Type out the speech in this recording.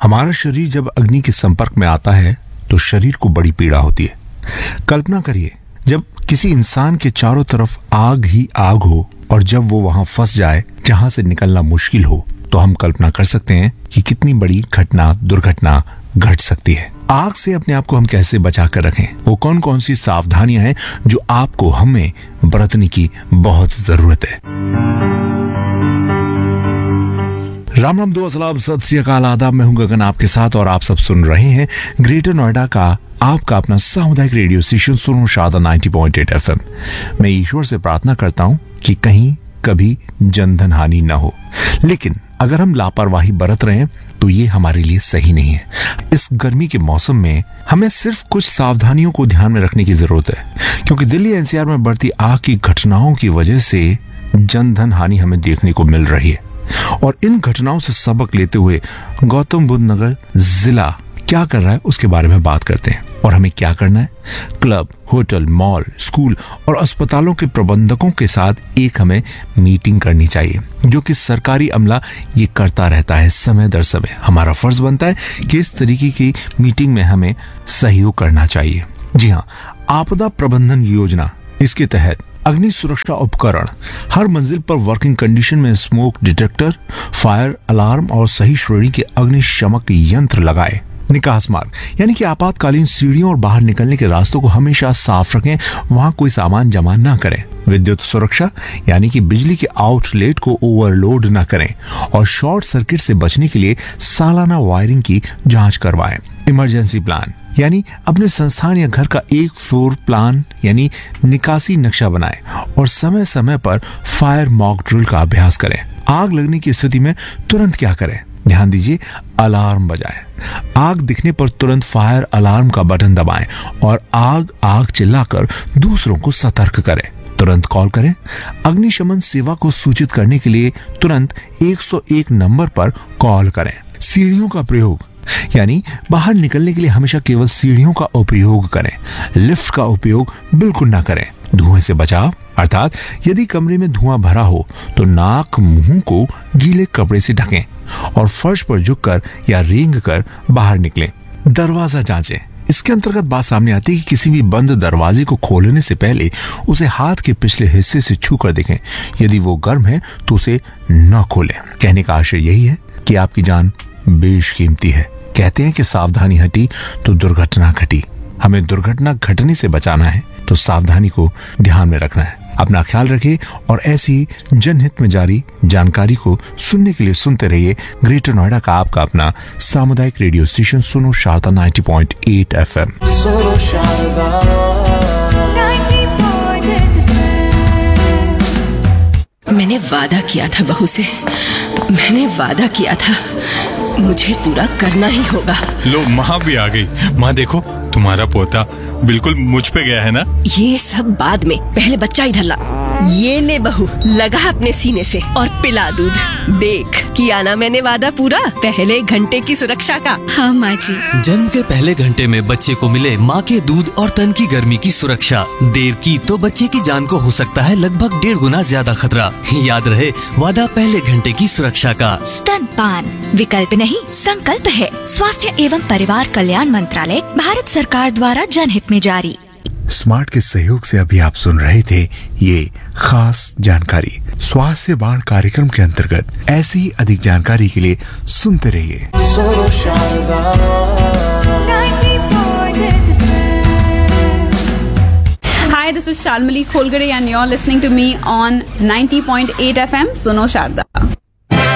हमारा शरीर जब अग्नि के संपर्क में आता है तो शरीर को बड़ी पीड़ा होती है। कल्पना करिए, जब किसी इंसान के चारों तरफ आग ही आग हो और जब वो वहां फंस जाए जहां से निकलना मुश्किल हो, तो हम कल्पना कर सकते हैं कि कितनी बड़ी दुर्घटना घट सकती है। आग से अपने आप को हम कैसे बचा कर रखें, वो कौन कौन सी सावधानियां हैं जो आपको हमें बरतने की बहुत जरूरत है। राम राम, दो असलाम, सत श्री अकाल, आदाब। मैं हूं गगन आपके साथ और आप सब सुन रहे हैं ग्रेटर नोएडा का आपका अपना सामुदायिक रेडियो स्टेशन सुनो शारदा 90.8 FM। मैं ईश्वर से प्रार्थना करता हूं कि कहीं कभी जनधन हानि न हो, लेकिन अगर हम लापरवाही बरत रहे हैं तो ये हमारे लिए सही नहीं है। इस गर्मी के मौसम में हमें सिर्फ कुछ सावधानियों को ध्यान में रखने की जरूरत है, क्योंकि दिल्ली एनसीआर में बढ़ती आग की घटनाओं की वजह से जनधन हानि हमें देखने को मिल रही है। और इन घटनाओं से सबक लेते हुए गौतम बुद्ध नगर जिला क्या कर रहा है उसके बारे में बात करते हैं। और हमें क्या करना है? क्लब, होटल, मॉल, स्कूल और अस्पतालों के प्रबंधकों के साथ एक हमें मीटिंग करनी चाहिए, जो कि सरकारी अमला ये करता रहता है समय दर समय। हमारा फर्ज बनता है कि इस तरीके की मीटिंग में हमें सहयोग करना चाहिए। जी हाँ, आपदा प्रबंधन योजना, इसके तहत अग्नि सुरक्षा उपकरण हर मंजिल पर वर्किंग कंडीशन में स्मोक डिटेक्टर, फायर अलार्म और सही श्रेणी के अग्निशमक यंत्र लगाए। निकास मार्ग यानी कि आपातकालीन सीढ़ियों और बाहर निकलने के रास्तों को हमेशा साफ रखें, वहां कोई सामान जमा न करें। विद्युत सुरक्षा यानी कि बिजली के आउटलेट को ओवरलोड न करें और शॉर्ट सर्किट से बचने के लिए सालाना वायरिंग की जांच करवाएं। इमरजेंसी प्लान यानी अपने संस्थान या घर का एक फ्लोर प्लान यानी निकासी नक्शा बनाएं और समय समय पर फायर मॉक ड्रिल का अभ्यास करें। आग लगने की स्थिति में तुरंत क्या करें? ध्यान दीजिए, अलार्म बजाएं। आग दिखने पर तुरंत फायर अलार्म का बटन दबाएं और आग चिल्लाकर दूसरों को सतर्क करें। तुरंत कॉल करें। अग्निशमन सेवा को सूचित करने के लिए तुरंत 101 नंबर पर कॉल करें। सीढ़ियों का प्रयोग यानी बाहर निकलने के लिए हमेशा केवल सीढ़ियों का उपयोग करें, लिफ्ट का उपयोग बिल्कुल ना करें। धुएं से बचाव अर्थात यदि कमरे में धुआं भरा हो तो नाक मुंह को गीले कपड़े से ढकें और फर्श पर झुककर या रेंग कर बाहर निकलें। दरवाजा जांचें। इसके अंतर्गत बात सामने आती है कि किसी भी बंद दरवाजे को खोलने से पहले उसे हाथ के पिछले हिस्से से छू कर देखें। यदि वो गर्म है तो उसे न खोलें। कहने का आशय यही है कि आपकी जान बेशकीमती है। कहते हैं कि सावधानी हटी तो दुर्घटना घटी। हमें दुर्घटना घटने से बचाना है तो सावधानी को ध्यान में रखना है। अपना ख्याल रखिए और ऐसी जनहित में जारी जानकारी को सुनने के लिए सुनते रहिए ग्रेटर नोएडा का आपका अपना सामुदायिक रेडियो स्टेशन सुनो शारदा 90.8 FM। सुनो शारदा 90.8 FM। मैंने वादा किया था बहू से, मैंने वादा किया था, मुझे पूरा करना ही होगा। लो, माँ भी आ गई। माँ देखो, तुम्हारा पोता बिल्कुल मुझ पे गया है ना। ये सब बाद में, पहले बच्चा इधर ला। ये ले बहू, लगा अपने सीने से और पिला दूध। देख, किया ना मैंने वादा पूरा, पहले घंटे की सुरक्षा का। हाँ माँ जी। जन्म के पहले घंटे में बच्चे को मिले माँ के दूध और तन की गर्मी की सुरक्षा। देर की तो बच्चे की जान को हो सकता है लगभग 1.5 गुना ज्यादा खतरा। याद रहे, वादा पहले घंटे की सुरक्षा का। स्तनपान विकल्प नहीं, संकल्प है। स्वास्थ्य एवं परिवार कल्याण मंत्रालय, भारत सरकार द्वारा जनहित में जारी। स्मार्ट के सहयोग से अभी आप सुन रहे थे ये खास जानकारी स्वास्थ्य बाण कार्यक्रम के अंतर्गत। ऐसी ही अधिक जानकारी के लिए सुनते रहिए सुनो Sharda 90.8 FM। Hi, this is Shalmali Kholgare and you're listening to me on 90.8 FM, Suno Sharda.